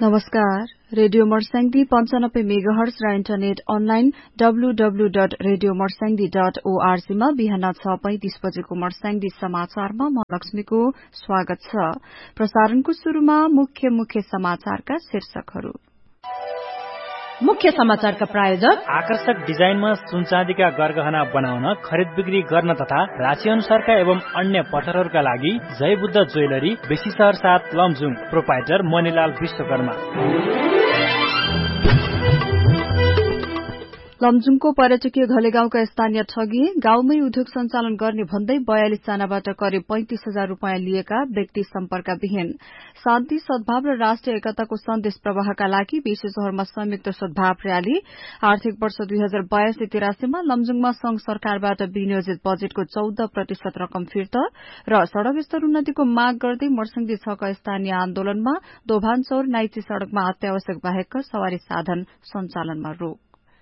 नमस्कार, radio Marsyangdi 95 megahertz र internet online www.radiomorsangi.org मा बिहान 6:35 बजेको मर्स्याङ्दी समाचारमा म लक्ष्मीको स्वागत छ। प्रसारणको शुरूमा मुख्य समाचारका शीर्षकहरू। मुख्य समाचारका प्रायोजक आकर्षक डिजाइनमा सुनचाँदीका गरगहना बनाउन, खरिद बिक्री गर्न तथा राशि अनुसारका एवं अन्य पत्थरहरूका लागि जय बुद्ध ज्वेलरी, बेसी शहर 7 लमजुङ, प्रोपाइटर मणिलाल विश्वकर्मा। लमजुङको पर्यटकीय घलेगाउँका स्थानीय ठगी, गाउँमै उद्योग सञ्चालन गर्ने भन्दै 42 जनाबाट करिब 35,000 रूपियाँ लिएका व्यक्ति सम्पर्कविहीन। शान्ति, सद्भाव र राष्ट्रिय एकताको सन्देश प्रवाहका लागि बेसी शहरमा संयुक्त सद्भाव रयाली। आर्थिक वर्ष 2082-83 मा लमजुङमा संघ सरकारबाट विनियोजित बजेटको 14% रकम फिर्ता र सड़क स्तर उन्नतिको माग गर्दै मर्स्याङ्दी 6 का स्थानीय आन्दोलनमा दोभानचौर नाइची सड़कमा अत्यावश्यक बाहेकका सवारी साधन सञ्चालनमा रोक।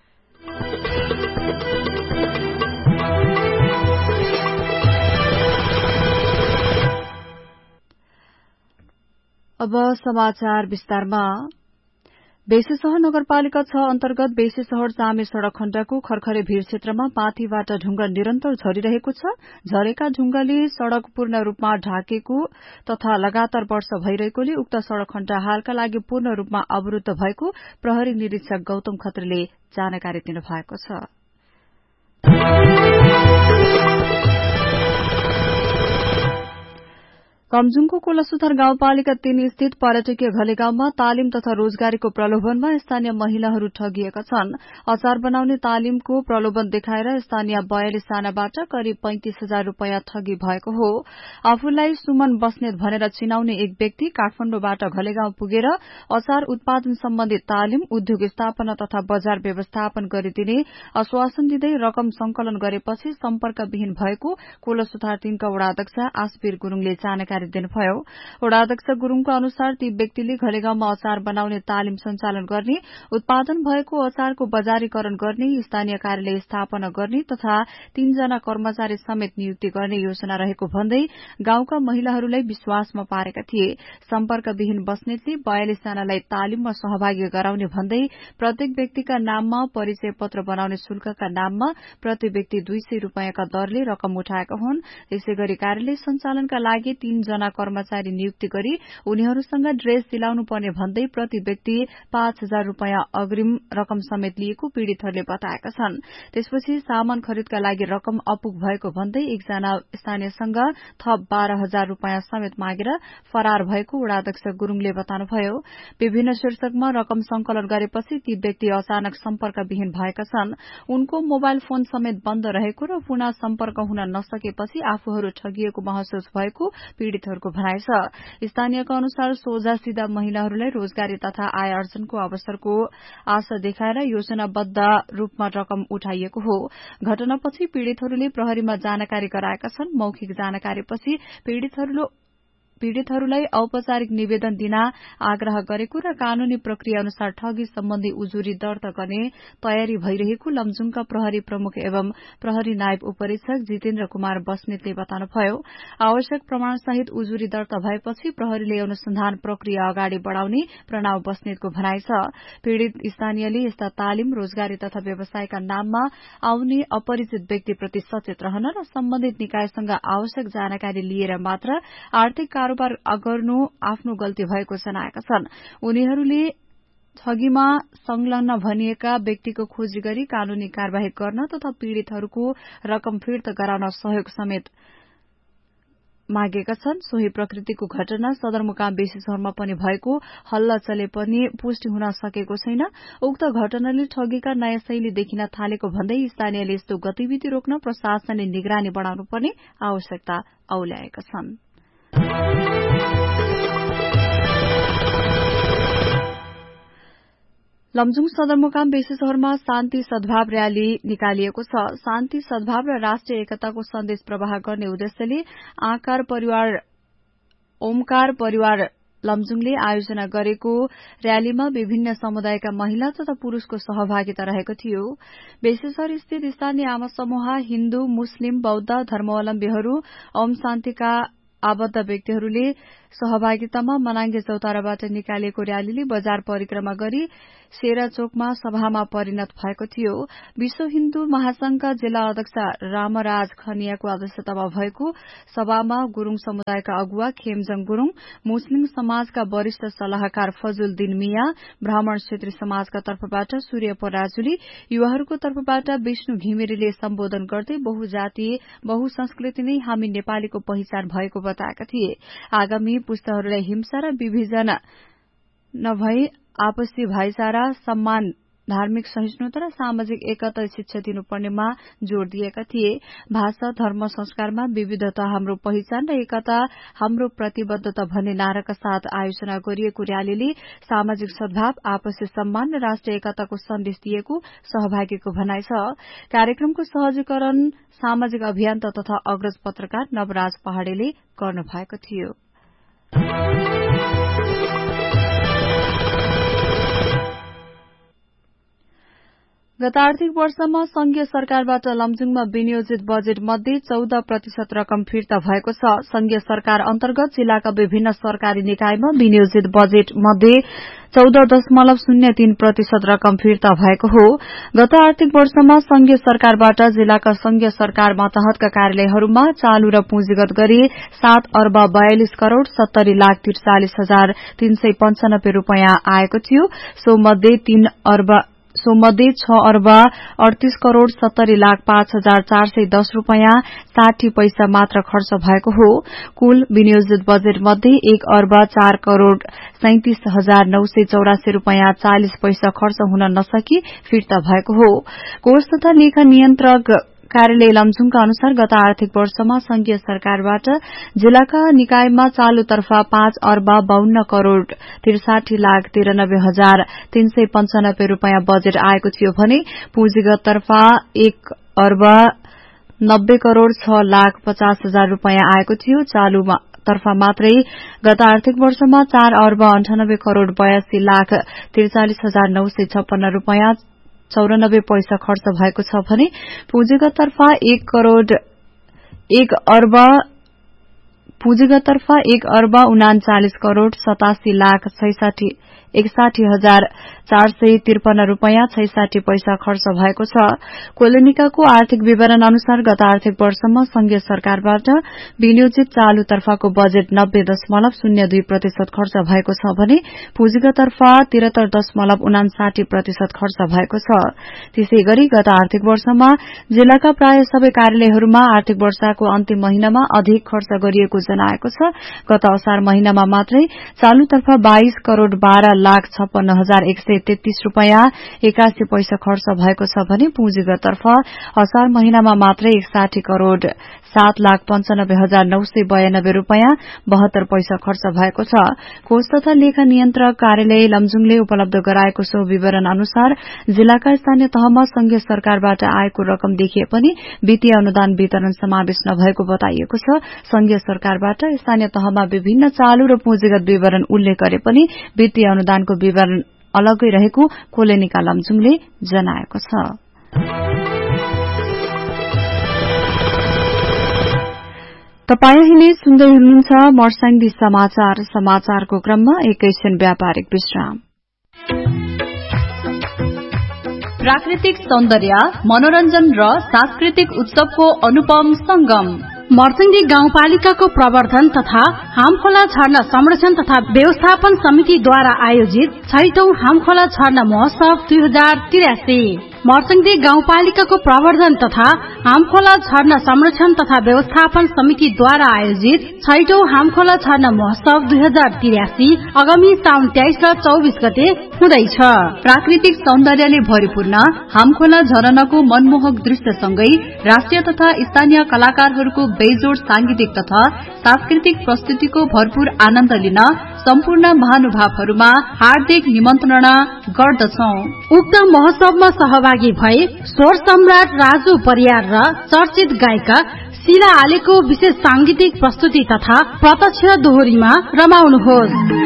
अब समाचार विस्तारमा। बेसीशहर नगरपालिका 6 अन्तर्गत बेसीशहर चामे सड़क खण्डको खरखरे भीड़ क्षेत्रमा माथिबाट ढुङ्गा निरन्तर झरिरहेको छ। झरेका ढुङ्गाले सड़क पूर्ण रूपमा ढाकेको तथा लगातार वर्षा भइरहेकोले उक्त सड़क खण्ड हालका लागि पूर्ण रूपमा अवरूद्ध भएको प्रहरी निरीक्षक गौतम खत्रीले जानकारी दिनुभएको छ। लमजुङको कोलसुथार गाउँपालिका 3 स्थित पर्यटकीय घलेगाउँमा तालिम तथा रोजगारीको प्रलोभनमा स्थानीय महिलाहरू ठगिएका छन्। अचार बनाउने तालिमको प्रलोभन देखाएर स्थानीय 42 जनाबाट करिब 35,000 रूपियाँ ठगी भएको हो। आफूलाई सुमन बस्नेत भनेर चिनाउने एक व्यक्ति काठमाडौँबाट घलेगाउँ पुगेर अचार उत्पादन सम्बन्धी तालिम, उद्योग स्थापना तथा बजार व्यवस्थापन गरिदिने आश्वासन दिँदै रकम संकलन गरेपछि सम्पर्कविहीन भएको कोलसुथार 3 का वडाध्यक्ष आसबीर गुरूङले जानकारी दिनुभयो। वडाध्यक्ष गुरूङको अनुसार ती व्यक्तिले घलेगाउँमा अचार बनाउने तालिम सञ्चालन गर्ने, उत्पादन भएको अचारको बजारीकरण गर्ने, स्थानीय कार्यालय स्थापना गर्ने तथा 3 जना कर्मचारी समेत नियुक्ति गर्ने योजना रहेको भन्दै गाउँका महिलाहरूलाई विश्वासमा पारेका थिए। सम्पर्कविहीन बस्नेतले 42 जनालाई तालिममा सहभागी गराउने भन्दै प्रत्येक व्यक्तिका नाममा परिचय पत्र बनाउने शुल्कका नाममा प्रति व्यक्ति 200 रूपियाँका दरले रकम उठाएका हुन्। त्यसैगरी कार्यालय सञ्चालनका लागि 3 जना कर्मचारी नियुक्ति गरी उनीहरूसँग ड्रेस दिलाउनु पर्ने भन्दै प्रति व्यक्ति 5,000 रूपियाँ अग्रिम रकम समेत लिएको पीड़ितहरूले बताएका छन्। त्यसपछि सामान खरिदका लागि रकम अपुग भएको भन्दै एकजना स्थानीयसँग थप 12,000 रूपियाँ समेत मागेर फरार भएको वडाध्यक्ष गुरूङले बताउनुभयो। विभिन्न शीर्षकमा रकम संकलन गरेपछि ती व्यक्ति अचानक सम्पर्कविहीन भएका छन्। उनको मोबाइल फोन समेत बन्द रहेको र पुनः सम्पर्क हुन नसकेपछि आफूहरू ठगिएको महसुस भएको पीड़ितहरूको भनाइ छ। स्थानीयका अनुसार सोझा सीधा महिलाहरूलाई रोजगारी तथा आय आर्जनको अवसरको आशा देखाएर योजनाबद्ध रूपमा रकम उठाइएको हो। घटनापछि पीड़ितहरूले प्रहरीमा जानकारी गराएका छन्। मौखिक जानकारीपछि पीड़ितहरूलाई औपचारिक निवेदन दिन आग्रह गरेको र कानूनी प्रक्रिया अनुसार ठगी सम्बन्धी उजुरी दर्ता गर्ने तयारी भइरहेको लमजुङका प्रहरी प्रमुख एवं प्रहरी नायब उपरीक्षक जितेन्द्र कुमार बस्नेतले बताउनुभयो। आवश्यक प्रमाणसहित उजुरी दर्ता भएपछि प्रहरीले अनुसन्धान प्रक्रिया अगाडि बढ़ाउने प्रणव बस्नेतको भनाइ छ। पीड़ित स्थानीयले यस्ता तालिम, रोजगारी तथा व्यवसायका नाममा आउने अपरिचित व्यक्तिप्रति सचेत रहन र सम्बन्धित निकायसँग आवश्यक जानकारी लिएर मात्र आर्थिक कारोबार गर्नु आफ्नो गल्ती भएको जनाएका छन्। उनीहरूले ठगीमा संलग्न भनिएका व्यक्तिको खोजी गरी कानूनी कार्यवाही गर्न तथा पीड़ितहरूको रकम फिर्ता गराउन सहयोग समेत मागेका छन्। सोही प्रकृतिको घटना सदरमुकाम बेसीशहरमा पनि भएको हल्ला चले पनि पुष्टि हुन सकेको छैन। उक्त घटनाले ठगीका नयाँ शैली देखिन थालेको भन्दै स्थानीयले यस्तो गतिविधि रोक्न प्रशासनले निगरानी बढ़ाउनु पर्ने आवश्यकता औल्याएका छन्। लमजुङ सदरमुकाम बेसीशहरमा शान्ति सद्भाव रयाली निकालिएको छ। शान्ति, सद्भाव र राष्ट्रिय एकताको सन्देश प्रवाह गर्ने उद्देश्यले ओमकार परिवार लमजुङले आयोजना गरेको रयालीमा विभिन्न समुदायका महिला तथा पुरूषको सहभागिता रहेको थियो। बेसीशहर स्थित स्थानीय आमा समूह, हिन्दू, मुस्लिम, बौद्ध धर्मावलम्बीहरू, ओम शान्तिका आबद्ध व्यक्तिहरूले सहभागितामा मनाङ्गे चौताराबाट निकालिएको र्यालीले बजार परिक्रमा गरी शेरा चोकमा सभामा परिणत भएको थियो। विश्व हिन्दू महासंघका जिल्ला अध्यक्ष रामराज खनियाको अध्यक्षतामा भएको सभामा गुरूङ समुदायका अगुवा खेमजङ गुरूङ, मुस्लिम समाजका वरिष्ठ सल्लाहकार फजुल दिन मिया, ब्राह्मण क्षेत्री समाजका तर्फबाट सूर्य पराजुली, युवाहरूको तर्फबाट विष्णु घिमिरेले सम्बोधन गर्दै बहुजातीय बहुसंस्कृति नै हामी नेपालीको पहिचान भएको बताएका थिए। आगामी पुस्ताहरूलाई हिंसा र विभाजन नभई आपसी भाइचारा, सम्मान, धार्मिक सहिष्णुता र सामाजिक एकता शिक्षा दिनुपर्नेमा जोड़ दिएका थिए। भाषा, धर्म, संस्कारमा विविधता हाम्रो पहिचान र एकता हाम्रो प्रतिबद्धता भन्ने नाराका साथ आयोजना गरिएको र्यालीले सामाजिक सद्भाव, आपसी सम्मान र राष्ट्रिय एकताको सन्देश दिएको सहभागीको भनाइ छ। कार्यक्रमको सहजीकरण सामाजिक अभियन्ता तथा अग्रज पत्रकार नवराज पहाडेले गर्नु भएको थियो। गत आर्थिक वर्षमा संघीय सरकारबाट लमजुङमा विनियोजित बजेट मध्ये 14% रकम फिर्ता भएको छ। संघीय सरकार अन्तर्गत जिल्लाका विभिन्न सरकारी निकायमा विनियोजित बजेट मध्ये 14.03% रकम फिर्ता भएको हो। गत आर्थिक वर्षमा संघीय सरकारबाट जिल्लाका संघीय सरकार मातहतका कार्यालयहरूमा चालू र पुँजीगत गरी 7 अर्ब 42 करोड़ 70 लाख 43,395 रूपियाँ आएको थियो। सोमध्ये 6 अर्ब 38 करोड़ 70 लाख 5,410 रूपियाँ 60 पैसा मात्र खर्च भएको हो। कुल विनियोजित बजेट मध्ये 1 अर्ब 4 करोड़ 37,984 रूपियाँ 40 पैसा खर्च हुन नसकी फिर्ता भएको हो। कोष तथा लेखा नियन्त्रक कार्यालय लमजुङका अनुसार गत आर्थिक वर्षमा संघीय सरकारबाट जिल्लाका निकायमा चालूतर्फा 5 अर्ब 52 करोड़ 63 लाख 93,395 रूपियाँ बजेट आएको थियो भने पुँजीगततर्फा 1 अर्ब 90 करोड़ 6 लाख 50,000 रूपियाँ आएको थियो। चालू तर्फा मात्रै गत आर्थिक वर्षमा 4 अर्ब 98 करोड़ 82 लाख 43,956 रूपियाँ 94 पैसा खर्च भएको छ भने पुँजीगततर्फा 1 अर्ब 39 करोड़ 87 लाख 61,453 रूपियाँ 66 पैसा खर्च भएको छ। कोलोनिकाको आर्थिक विवरण अनुसार गत आर्थिक वर्षमा संघीय सरकारबाट विनियोजित चालूतर्फाको बजेट 90.02% खर्च भएको छ भने पुँजीगततर्फा 73.59% खर्च भएको छ। त्यसै गरी गत आर्थिक वर्षमा जिल्लाका प्राय सबै कार्यालयहरूमा आर्थिक वर्षको अन्तिम महिनामा अधिक खर्च गरिएको जनाएको छ। गत असार महिनामा मात्रै चालूतर्फा 22 करोड़ 12 लाख 56,133 रूपियाँ 81 पैसा खर्च भएको छ भने पुँजीगततर्फ असार महिनामा मात्रै 61 करोड़ 7 लाख 95,992 रूपियाँ 72 पैसा खर्च भएको छ। कोष तथा लेखा नियन्त्रक कार्यालय लमजुङले उपलब्ध गराएको सो विवरण अनुसार जिल्लाका स्थानीय तहमा संघीय सरकारबाट आएको रकम देखिए पनि वित्तीय अनुदान वितरण समावेश नभएको बताइएको छ। संघीय सरकारबाट स्थानीय तहमा विभिन्न चालू र पुँजीगत विवरण उल्लेख गरे पनि वित्तीय अनुदानको विवरण अलग्गै रहेको कोलोनिका लमजुङले जनाएको छ। तपाई अहिले सुन्दै हुनुहुन्छ मर्स्याङ्दी समाचारको क्रममा एकैछिन व्यापारिक विश्राम। प्राकृतिक सौन्दर्य, मनोरञ्जन र सांस्कृतिक उत्सवको अनुपम संगम मर्स्याङ्दी गाउँपालिकाको प्रवर्धन तथा हामखोला झरना संरक्षण तथा व्यवस्थापन समितिद्वारा आयोजित 6औं हामखोला झरना महोत्सव 2083 मर्स्याङ्दी गाउँपालिकाको प्रवर्धन तथा हामखोला झरना संरक्षण तथा व्यवस्थापन समितिद्वारा आयोजित 6औं हामखोला झरना महोत्सव 2083 आगामी साउन 23 र 24 गते हुँदैछ। प्राकृतिक सौन्दर्यले भरिपूर्ण हामखोला झरनाको मनमोहक दृश्यसँगै राष्ट्रिय तथा स्थानीय कलाकारहरूको बेजोड सांगीतिक तथा सांस्कृतिक प्रस्तुतिको भरपूर आनन्द लिन सम्पूर्ण महानुभावहरूमा हार्दिक निमन्त्रणा गर्दछौं। उक्त महोत्सवमा सहभागी भई स्वर सम्राट राजु परियार र चर्चित गायिका शीला आलेको विशेष सांगीतिक प्रस्तुति तथा प्रत्यक्ष दोहोरीमा रमाउनुहोस्।